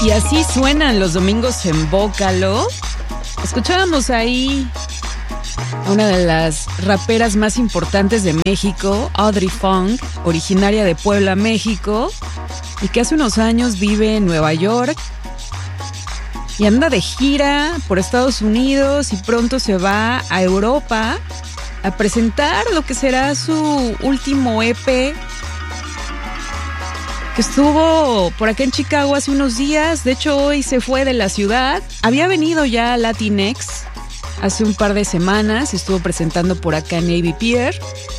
Y así suenan los domingos en Bócalo. Escuchábamos ahí a una de las raperas más importantes de México, Audrey Funk, originaria de Puebla, México, y que hace unos años vive en Nueva York y anda de gira por Estados Unidos y pronto se va a Europa a presentar lo que será su último EP, que estuvo por acá en Chicago hace unos días. De hecho, hoy se fue de la ciudad. Había venido ya a Latinx hace un par de semanas. Estuvo presentando por acá en Navy Pier.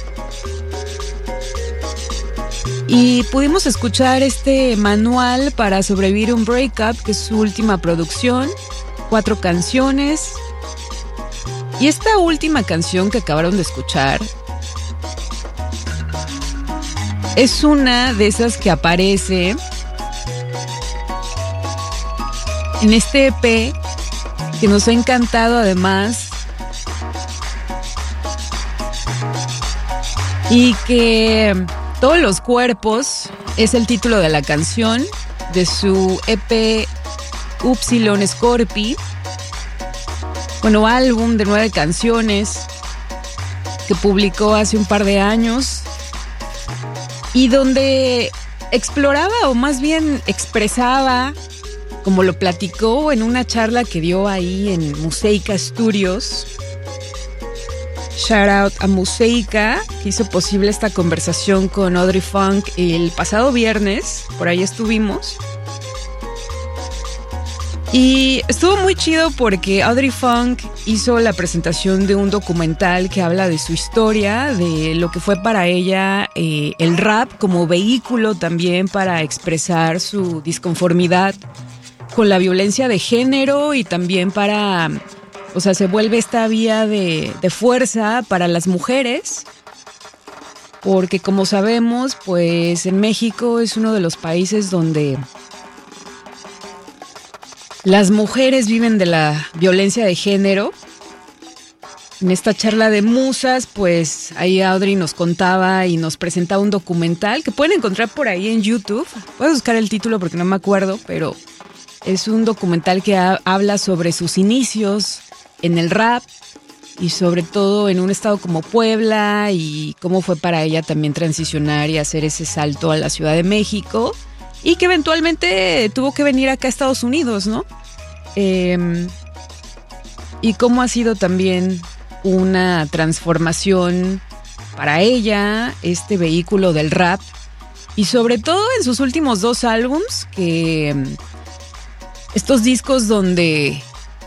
Y pudimos escuchar este manual para sobrevivir un breakup, que es su última producción. 4 canciones. Y esta última canción que acabaron de escuchar es una de esas que aparece en este EP, que nos ha encantado además, y que Todos los cuerpos es el título de la canción de su EP Upsilon Scorpi, bueno, álbum de 9 canciones que publicó hace un par de años, y donde exploraba, o más bien expresaba, como lo platicó en una charla que dio ahí en Museica Studios. Shout out a Museica, que hizo posible esta conversación con Audrey Funk el pasado viernes. Por ahí estuvimos. Y estuvo muy chido porque Audrey Funk hizo la presentación de un documental que habla de su historia, de lo que fue para ella el rap como vehículo también para expresar su disconformidad con la violencia de género, y también para, o sea, se vuelve esta vía de fuerza para las mujeres, porque como sabemos, pues en México es uno de los países donde las mujeres viven de la violencia de género. En esta charla de musas, pues ahí Audrey nos contaba y nos presentaba un documental que pueden encontrar por ahí en YouTube. Voy a buscar el título porque no me acuerdo, pero es un documental que habla sobre sus inicios en el rap y sobre todo en un estado como Puebla, y cómo fue para ella también transicionar y hacer ese salto a la Ciudad de México, y que eventualmente tuvo que venir acá a Estados Unidos, ¿no? Y cómo ha sido también una transformación para ella este vehículo del rap, y sobre todo en sus últimos 2 álbums, que estos discos donde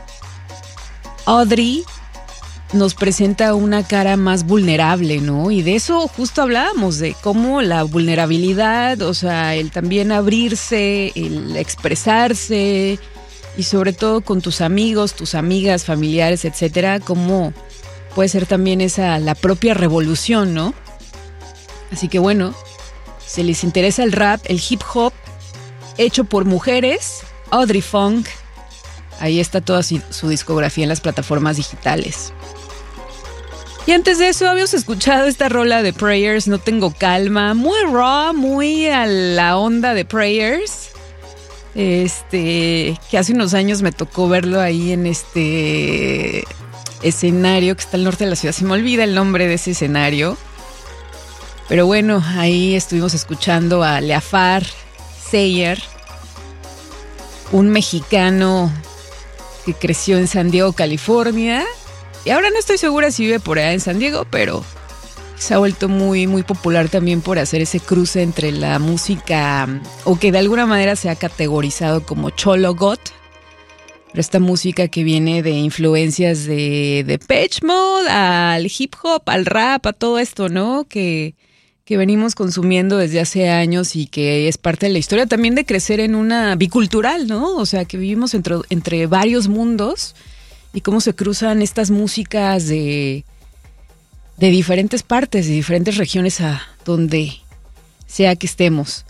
Audrey nos presenta una cara más vulnerable, ¿no? Y de eso justo hablábamos, de cómo la vulnerabilidad, o sea, el también abrirse, el expresarse, y sobre todo con tus amigos, tus amigas, familiares, etcétera, cómo puede ser también esa la propia revolución, ¿no? Así que bueno, si les interesa el rap, el hip hop hecho por mujeres, Audrey Funk, ahí está toda su discografía en las plataformas digitales. Y antes de eso habíamos escuchado esta rola de Prayers, No Tengo Calma, muy raw, muy a la onda de Prayers. Que hace unos años me tocó verlo ahí en este escenario que está al norte de la ciudad. Se me olvida el nombre de ese escenario. Pero bueno, ahí estuvimos escuchando a Leafar Seyer, un mexicano que creció en San Diego, California. Y ahora no estoy segura si vive por allá en San Diego, pero se ha vuelto muy, muy popular también por hacer ese cruce entre la música, o que de alguna manera se ha categorizado como cholo goth, pero esta música que viene de influencias de Depeche Mode al hip hop, al rap, a todo esto, ¿no? Que venimos consumiendo desde hace años, y que es parte de la historia también de crecer en una bicultural, ¿no? O sea, que vivimos entre varios mundos, y cómo se cruzan estas músicas de diferentes partes, de diferentes regiones, a donde sea que estemos.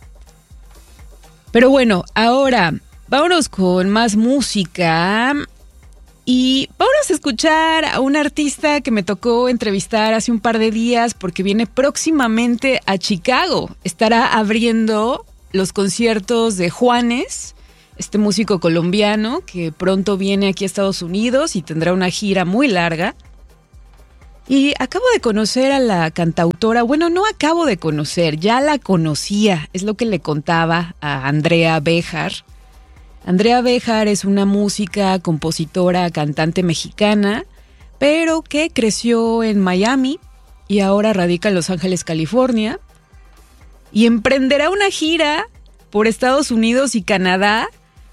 Pero bueno, ahora vámonos con más música, y vámonos a escuchar a un artista que me tocó entrevistar hace un par de días, porque viene próximamente a Chicago. Estará abriendo los conciertos de Juanes, este músico colombiano que pronto viene aquí a Estados Unidos y tendrá una gira muy larga. Y acabo de conocer a la cantautora, bueno, no acabo de conocer, ya la conocía, es lo que le contaba a Andrea Béjar. Andrea Béjar es una música, compositora, cantante mexicana, pero que creció en Miami y ahora radica en Los Ángeles, California, y emprenderá una gira por Estados Unidos y Canadá.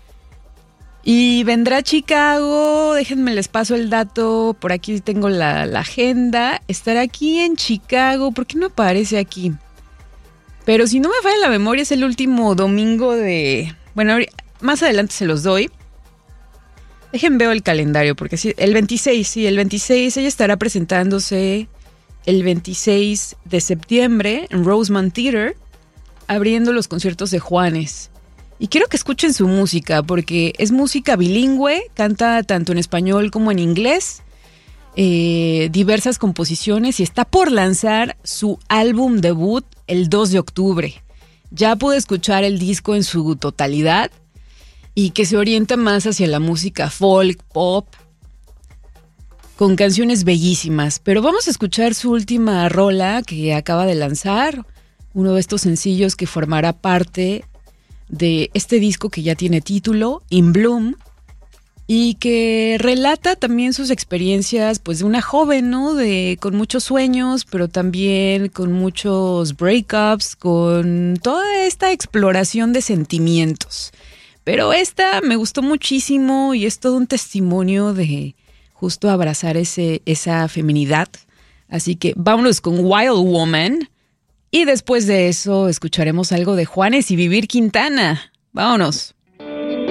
Y vendrá a Chicago, déjenme les paso el dato, por aquí tengo la agenda, estará aquí en Chicago, ¿por qué no aparece aquí? Pero si no me falla la memoria es el último domingo de... Bueno, más adelante se los doy. Déjenme ver el calendario, porque sí, el 26 ella estará presentándose el 26 de septiembre en Rosemont Theater, abriendo los conciertos de Juanes. Y quiero que escuchen su música, porque es música bilingüe, canta tanto en español como en inglés, diversas composiciones, y está por lanzar su álbum debut el 2 de octubre. Ya pude escuchar el disco en su totalidad y que se orienta más hacia la música folk, pop, con canciones bellísimas. Pero vamos a escuchar su última rola que acaba de lanzar, uno de estos sencillos que formará parte de este disco que ya tiene título, In Bloom, y que relata también sus experiencias pues de una joven, ¿no? Con muchos sueños, pero también con muchos breakups, con toda esta exploración de sentimientos. Pero esta me gustó muchísimo y es todo un testimonio de justo abrazar esa feminidad. Así que vámonos con Wild Woman. Y después de eso escucharemos algo de Juanes y Vivir Quintana. Vámonos.